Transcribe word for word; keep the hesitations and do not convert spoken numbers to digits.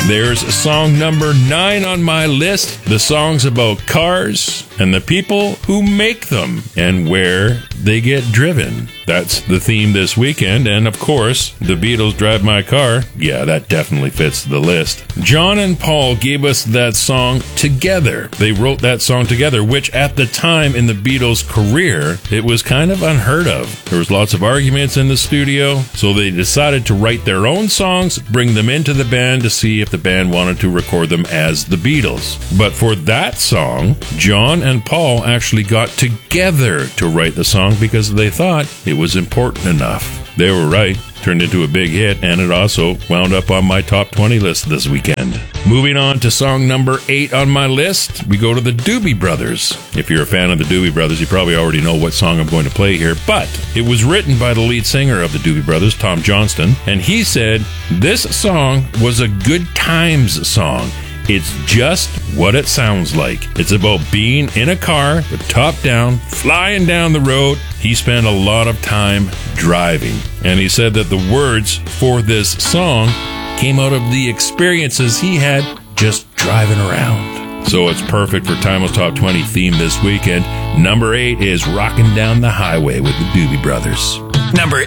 There's song number nine on my list. The song's about cars and the people who make them and where they get driven. That's the theme this weekend, and of course, the Beatles' Drive My Car. Yeah, that definitely fits the list. John and Paul gave us that song together. They wrote that song together, which at the time in the Beatles' career, it was kind of unheard of. There was lots of arguments in the studio, so they decided to write their own songs, bring them into the band to see if the band wanted to record them as the Beatles. But for that song, John and Paul actually got together to write the song because they thought it was important enough. They were right. Turned into a big hit, and it also wound up on my top twenty list this weekend. Moving on to song number eight on my list, we go to the Doobie Brothers. If you're a fan of the Doobie Brothers, you probably already know what song I'm going to play here, but it was written by the lead singer of the Doobie Brothers, Tom Johnston, and he said, "This song was a good times song. It's just what it sounds like. It's about being in a car, the top down, flying down the road. He spent a lot of time driving." And he said that the words for this song came out of the experiences he had just driving around. So it's perfect for Timeless Top twenty theme this weekend. Number eight is Rockin' Down the Highway with the Doobie Brothers. Number